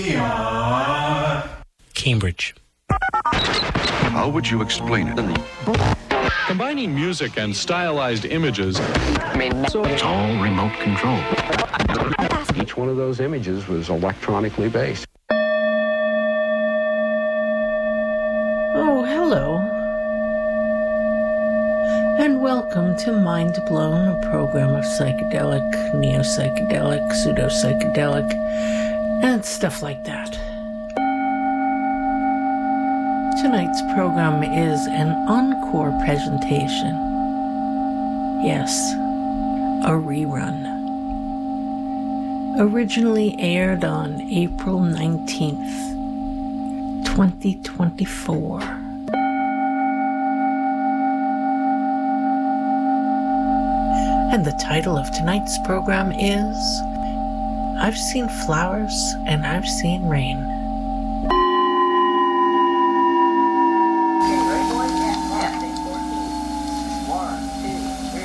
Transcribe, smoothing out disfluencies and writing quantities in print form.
Cambridge. How would you explain it? Combining music and stylized images. So it's all remote control. Each one of those images was electronically based. Oh, hello. And welcome to Mind Blown, a program of psychedelic, neo-psychedelic, pseudo-psychedelic, and stuff like that. Tonight's program is an encore presentation. Yes, a rerun. Originally aired on April 19th, 2024. And the title of tonight's program is I've Seen Flowers and I've Seen Rain.